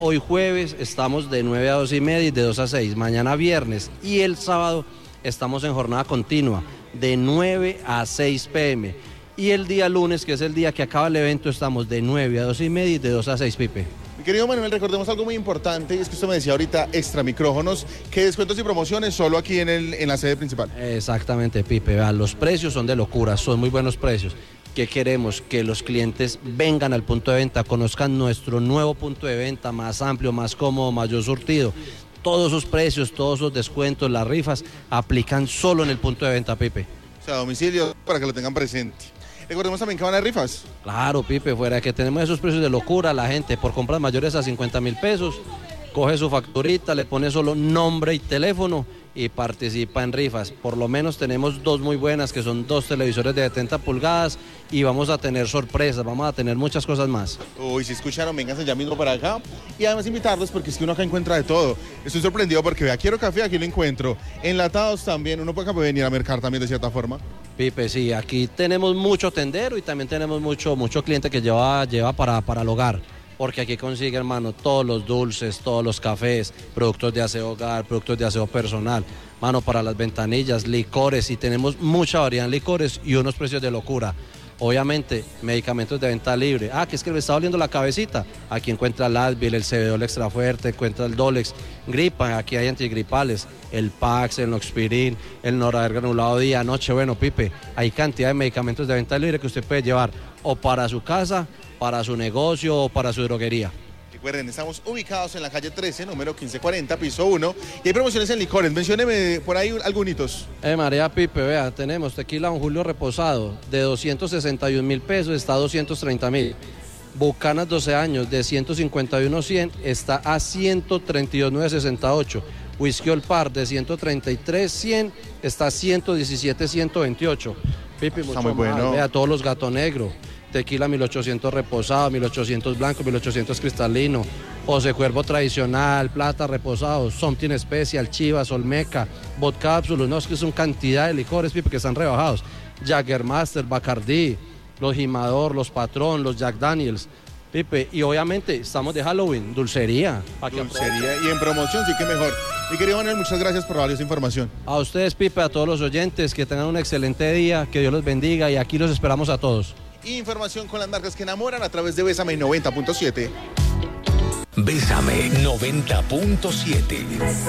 Hoy jueves estamos de 9 a 2 y media y de 2 a 6. Mañana viernes y el sábado estamos en jornada continua de 9 a 6 p.m. Y el día lunes, que es el día que acaba el evento, estamos de 9 a 2 y media y de 2 a 6, Pipe. Mi querido Manuel, recordemos algo muy importante, y es que usted me decía ahorita, extra micrófonos, que descuentos y promociones solo aquí en la sede principal. Exactamente, Pipe. Vean, los precios son de locura, son muy buenos precios. ¿Qué queremos? Que los clientes vengan al punto de venta, conozcan nuestro nuevo punto de venta, más amplio, más cómodo, mayor surtido. Todos esos precios, todos esos descuentos, las rifas, aplican solo en el punto de venta, Pipe. O sea, a domicilio, para que lo tengan presente. Recordemos también que van a haber rifas. Claro, Pipe, fuera de que tenemos esos precios de locura, la gente por compras mayores a 50.000 pesos, coge su facturita, le pone solo nombre y teléfono y participa en rifas. Por lo menos tenemos dos muy buenas, que son 2 televisores de 70 pulgadas y vamos a tener sorpresas, vamos a tener muchas cosas más. Uy, si escucharon, vénganse ya mismo para acá. Y además invitarlos, porque es que uno acá encuentra de todo. Estoy sorprendido porque vea, quiero café, aquí lo encuentro. Enlatados también, uno puede venir a mercar también de cierta forma. Pipe, sí, aquí tenemos mucho tendero y también tenemos mucho cliente que lleva para el hogar. Porque aquí consigue, hermano, todos los dulces, todos los cafés, productos de aseo hogar, productos de aseo personal, mano, para las ventanillas, licores, y tenemos mucha variedad en licores y unos precios de locura. Obviamente, medicamentos de venta libre. Que es que le está doliendo la cabecita. Aquí encuentra el Advil, el Cebedol extra fuerte, encuentra el Dolex. Gripa, aquí hay antigripales, el Pax, el Noxpirin, el Noradel granulado día, noche. Bueno, Pipe, hay cantidad de medicamentos de venta libre que usted puede llevar o para su casa, para su negocio o para su droguería. Recuerden, estamos ubicados en la calle 13, número 1540, piso 1, y hay promociones en licores. Mencióneme por ahí algunitos. María, Pipe, vea, tenemos tequila Don Julio reposado de 261.000 pesos, está a 230.000. Bucanas 12 años de 151.100 está a 132.968. Whisky Old Par de 133.100 está a 117.128. Pipe, está mucho muy bueno. Más. Vea, todos los Gato Negro. Tequila 1800 reposado, 1800 blanco, 1800 cristalino, José Cuervo tradicional, plata reposado, Something Special, Chivas, Olmeca, Vodka Cápsulos, no, es que son cantidad de licores, Pipe, que están rebajados. Jägermeister, Bacardí, los Jimador, los Patrón, los Jack Daniels, Pipe, y obviamente estamos de Halloween, dulcería. Dulcería y en promoción, sí que mejor. Mi querido Manuel, muchas gracias por la valiosa información. A ustedes, Pipe, a todos los oyentes, que tengan un excelente día, que Dios los bendiga y aquí los esperamos a todos. Información con las marcas que enamoran a través de Bésame 90.7. Bésame 90.7.